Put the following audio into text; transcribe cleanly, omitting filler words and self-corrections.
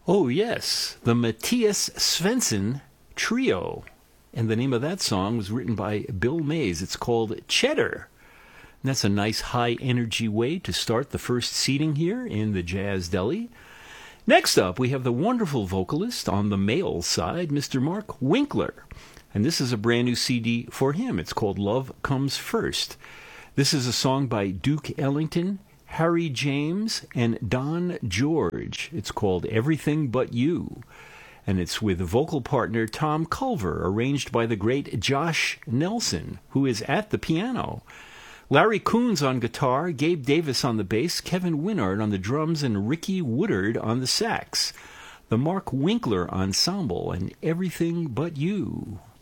Oh, yes, the Matthias Svensson Trio. And the name of that song was written by Bill Mays. It's called Cheddar. And that's a nice high-energy way to start the first seating here in the Jazz Deli. Next up, we have the wonderful vocalist on the male side, Mr. Mark Winkler. And this is a brand new CD for him. It's called Love Comes First. This is a song by Duke Ellington, Harry James, and Don George. It's called Everything But You. And it's with vocal partner Tom Culver, arranged by the great Josh Nelson, who is at the piano. Larry Coons on guitar, Gabe Davis on the bass, Kevin Winard on the drums, and Ricky Woodard on the sax. The Mark Winkler Ensemble and Everything But You.